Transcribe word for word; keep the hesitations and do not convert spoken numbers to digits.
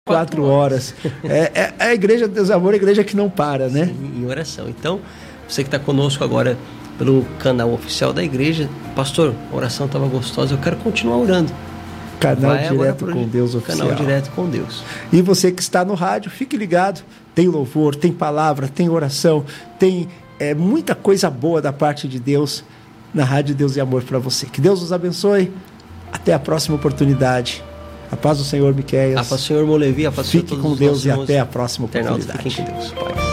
quatro horas. É, é a igreja de Deus e Amor, a igreja que não para, né? Sim, em oração. Então, você que está conosco agora pelo canal oficial da igreja, pastor, a oração estava gostosa, eu quero continuar orando. Canal Vai Direto com Deus oficial. Canal Direto com Deus. E você que está no rádio, fique ligado. Tem louvor, tem palavra, tem oração, tem é, muita coisa boa da parte de Deus na Rádio Deus e Amor para você. Que Deus nos abençoe. Até a próxima oportunidade. A paz do Senhor, Miqueias. A paz do Senhor, Molevi. A paz do Senhor, Fique com Deus e até a próxima oportunidade. oportunidade. Fiquem com Deus. Paz.